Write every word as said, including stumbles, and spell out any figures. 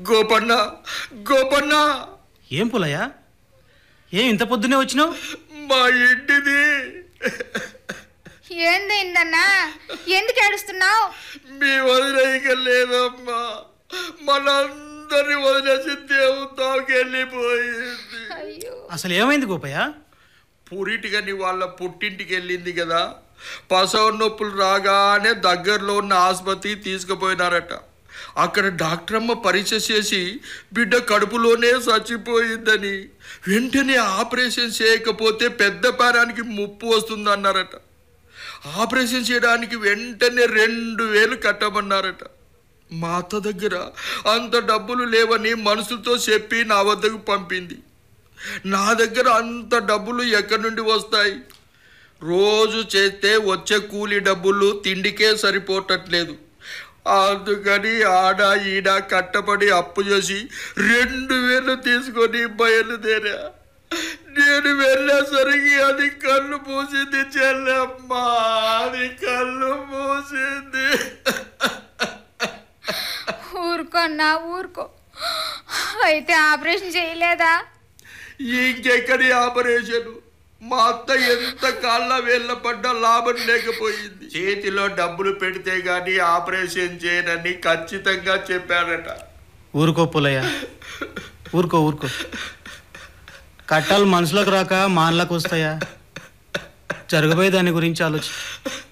గోపన్న గోపన్న ఏం పులయ్య, ఏం ఇంత పొద్దునే వచ్చినావు? మా ఇంటిది ఏందన్నా, ఎందుకు ఏడుస్తున్నావు? మీ వదిలేక లేదమ్మా, మనందరినీ వదిలేసి దేవుతాకి వెళ్ళిపోయింది. అసలు ఏమైంది గోపయ్య? పురిటిగని వాళ్ళ పుట్టింటికి వెళ్ళింది కదా, ప్రసవ నొప్పులు రాగానే దగ్గరలో ఉన్న ఆసుపత్రికి తీసుకుపోయినారట. అక్కడ డాక్టర్ అమ్మ పరీక్ష చేసి బిడ్డ కడుపులోనే చచ్చిపోయిందని, వెంటనే ఆపరేషన్ చేయకపోతే పెద్ద పేరానికి ముప్పు వస్తుంది అన్నారట. ఆపరేషన్ చేయడానికి వెంటనే రెండు వేలు కట్టమన్నారట. మా అత్త దగ్గర అంత డబ్బులు లేవని మనుషులతో చెప్పి నా వద్దకు పంపింది. నా దగ్గర అంత డబ్బులు ఎక్కడి నుండి వస్తాయి? రోజు చేస్తే వచ్చే కూలీ డబ్బులు తిండికే సరిపోవట్లేదు. అందుకని ఆడ ఈడ కట్టబడి అప్పు చేసి రెండు వేలు తీసుకొని బయలుదేరా. నేను వెళ్ళేసరికి అది కళ్ళు మూసింది చెల్లెమ్మా, అది కళ్ళు మూసింది. ఊరుకోన్నా ఊరుకో. అయితే ఆపరేషన్ చేయలేదా? ఇంకెక్కడి ఆపరేషన్? మా అత్త ఎంత కాళ్ళ వేళ్ళ పడ్డా లాభం లేకపోయింది. చేతిలో డబ్బులు పెడితే గాని ఆపరేషన్ చేయనని ఖచ్చితంగా చెప్పారట. ఊరుకో పులయ్య, ఊరుకో ఊరుకో. కట్టాలు మనుషులకు రాక మానలకు వస్తాయా? జరగబోయే దాని గురించి ఆలోచి.